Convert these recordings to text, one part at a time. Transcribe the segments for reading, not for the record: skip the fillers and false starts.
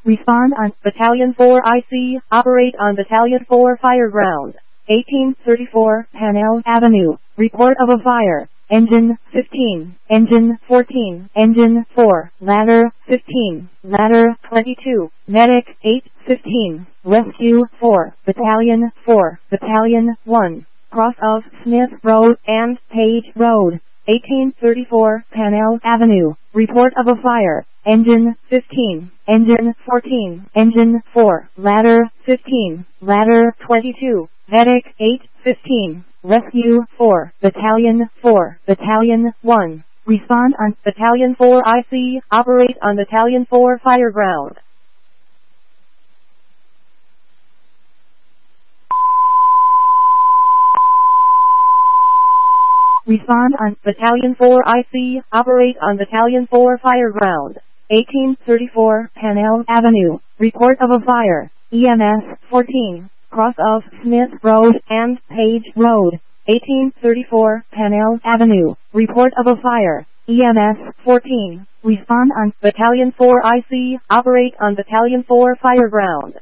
Respond on Battalion 4 IC, operate on Battalion 4 fire ground. 1834 Panel Avenue. Report of a fire. Engine 15, Engine 14, Engine 4, Ladder 15, Ladder 22, Medic 815, Rescue 4, Battalion 4, Battalion 1, cross of Smith Road and Page Road. 1834 Panel Avenue. Report of a fire. Engine 15, Engine 14, Engine 4, Ladder 15, Ladder 22, Medic 815, Rescue 4, Battalion 4, Battalion 1. Respond on Battalion 4 IC, operate on Battalion 4 fire ground. Respond on Battalion 4 IC, operate on Battalion 4 fire ground. 1834 Panel Avenue. Report of a fire. EMS 14, cross of Smith Road and Page Road. 1834 Panel Avenue. Report of a fire. EMS 14. Respond on Battalion 4 IC, operate on Battalion 4 fire ground.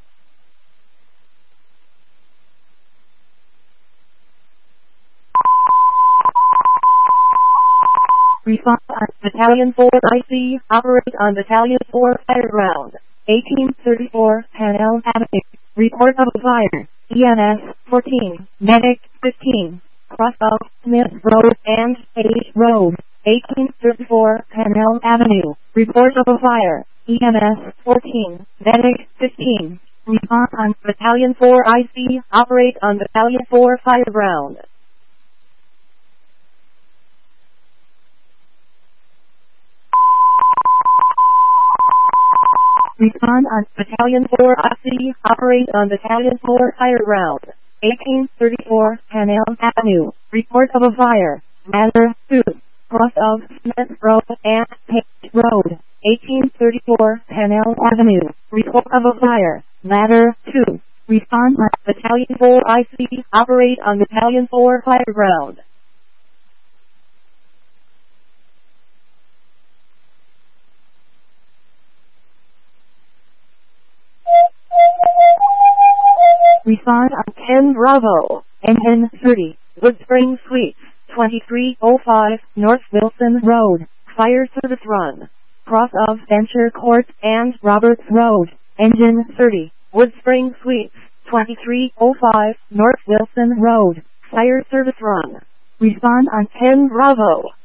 Respond on Battalion 4 IC, operate on Battalion 4 fire ground. 1834 Panel Avenue. Report of a fire. EMS 14, Medic 15, cross of Smith Road and Page Road. 1834 Panel Avenue. Report of a fire. EMS 14, Medic 15. Respond on Battalion 4 IC, operate on Battalion 4 fire ground. Respond on Battalion 4 IC, operate on Battalion 4 fire ground. 1834 Panel Avenue. Report of a fire. Ladder 2, cross of Smith Road and Page Road. 1834 Panel Avenue. Report of a fire. Ladder 2. Respond on Battalion 4 IC, operate on Battalion 4 fire ground. Respond on 10 Bravo, Engine 30, Woodspring Suites, 2305 North Wilson Road, Fire Service Run, cross of Venture Court and Roberts Road. Engine 30, Woodspring Suites, 2305 North Wilson Road, Fire Service Run. Respond on 10 Bravo.